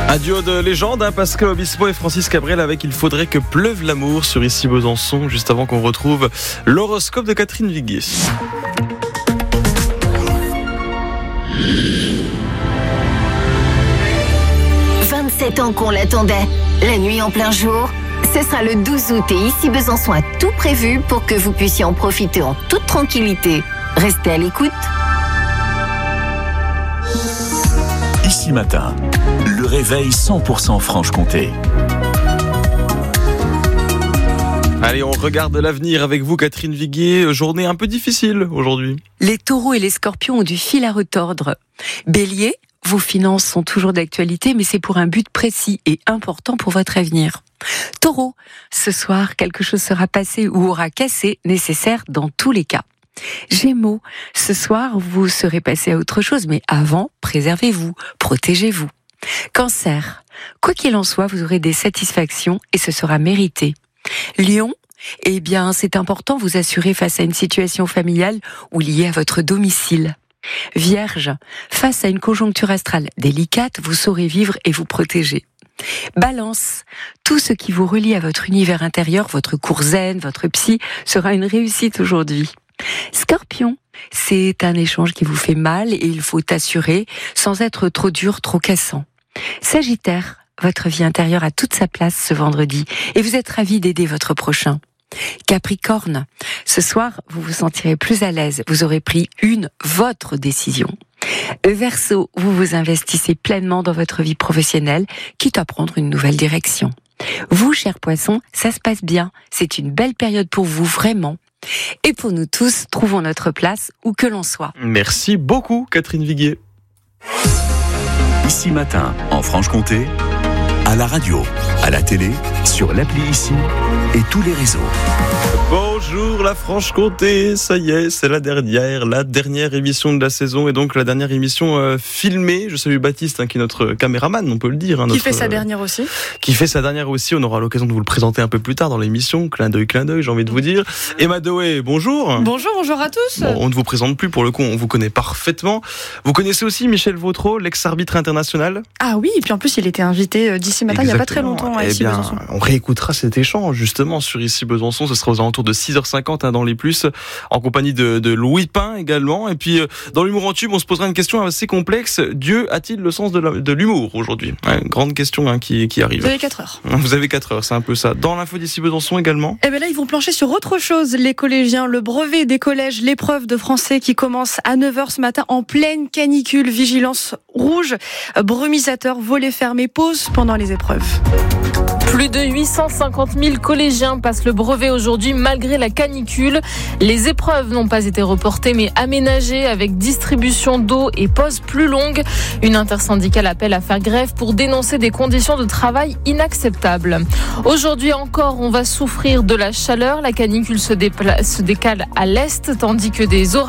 Un duo de légende, Pascal Obispo et Francis Cabrel avec Il faudrait que pleuve l'amour sur Ici Besançon, juste avant qu'on retrouve l'horoscope de Catherine Viguier. « 27 ans qu'on l'attendait. La nuit en plein jour, ce sera le 12 août et Ici Besançon a tout prévu pour que vous puissiez en profiter en toute tranquillité. Restez à l'écoute. Ici Matin, le réveil 100% Franche-Comté. Allez, on regarde l'avenir avec vous, Catherine Viguier. Journée un peu difficile aujourd'hui. Les taureaux et les scorpions ont du fil à retordre. Bélier, vos finances sont toujours d'actualité, mais c'est pour un but précis et important pour votre avenir. Taureau, ce soir, quelque chose sera passé ou aura cassé, nécessaire dans tous les cas. Gémeaux, ce soir, vous serez passé à autre chose, mais avant, préservez-vous, protégez-vous. Cancer, quoi qu'il en soit, vous aurez des satisfactions et ce sera mérité. Lion, eh bien, c'est important, vous assurer face à une situation familiale ou liée à votre domicile. Vierge, face à une conjoncture astrale délicate, vous saurez vivre et vous protéger. Balance, tout ce qui vous relie à votre univers intérieur, votre cours zen, votre psy, sera une réussite aujourd'hui. Scorpion, c'est un échange qui vous fait mal et il faut assurer sans être trop dur, trop cassant. Sagittaire, votre vie intérieure a toute sa place ce vendredi et vous êtes ravi d'aider votre prochain. Capricorne, ce soir, vous vous sentirez plus à l'aise, vous aurez pris votre décision. Verseau, vous vous investissez pleinement dans votre vie professionnelle, quitte à prendre une nouvelle direction. Vous, chers poissons, ça se passe bien, c'est une belle période pour vous, vraiment. Et pour nous tous, trouvons notre place où que l'on soit. Merci beaucoup, Catherine Viguier. Ici Matin, en Franche-Comté, à la radio, à la télé, sur l'appli Ici et tous les réseaux. Bonjour la Franche-Comté, ça y est, c'est la dernière émission de la saison et donc la dernière émission filmée. Je salue Baptiste qui est notre caméraman, on peut le dire. Qui fait sa dernière aussi. Qui fait sa dernière aussi, on aura l'occasion de vous le présenter un peu plus tard dans l'émission. Clin d'œil, j'ai envie de vous dire. Emma Doé, bonjour. Bonjour à tous. Bon, on ne vous présente plus, pour le coup, on vous connaît parfaitement. Vous connaissez aussi Michel Vautreau, l'ex-arbitre international. Ah oui, et puis en plus il était invité d'ici matin. Exactement. Il n'y a pas très longtemps à Ici Besançon. On réécoutera cet échange justement sur Ici Besançon, ce sera aux alentours de 6h50 dans les plus, en compagnie de Louis Pain également. Et puis dans l'humour en tube, on se posera une question assez complexe. Dieu a-t-il le sens de l'humour aujourd'hui? Grande question qui arrive. Vous avez 4 heures. Vous avez 4 heures, c'est un peu ça. Dans l'info d'Ici Besançon également. Et bien là, ils vont plancher sur autre chose, les collégiens. Le brevet des collèges, l'épreuve de français qui commence à 9h ce matin en pleine canicule. Vigilance rouge, brumisateur, volets fermés, pause pendant les épreuves. Plus de 850 000 collégiens passent le brevet aujourd'hui malgré la canicule. Les épreuves n'ont pas été reportées mais aménagées avec distribution d'eau et pauses plus longues. Une intersyndicale appelle à faire grève pour dénoncer des conditions de travail inacceptables. Aujourd'hui encore, on va souffrir de la chaleur. La canicule se décale à l'est tandis que des orages